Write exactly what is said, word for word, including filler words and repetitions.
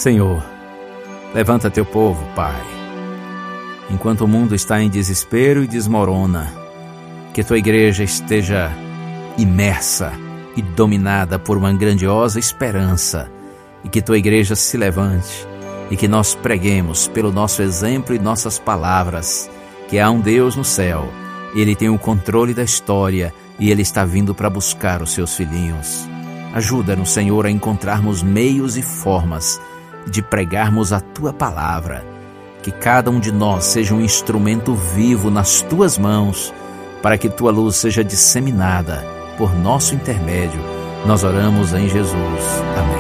Senhor, levanta teu povo, Pai. Enquanto o mundo está em desespero e desmorona, que tua igreja esteja imersa e dominada por uma grandiosa esperança, e que tua igreja se levante, e que nós preguemos pelo nosso exemplo e nossas palavras, que há um Deus no céu, Ele tem o controle da história e Ele está vindo para buscar os seus filhinhos. Ajuda-nos, Senhor, a encontrarmos meios e formas de pregarmos a tua palavra, que cada um de nós seja um instrumento vivo nas tuas mãos, para que tua luz seja disseminada por nosso intermédio. Nós oramos em Jesus. Amém.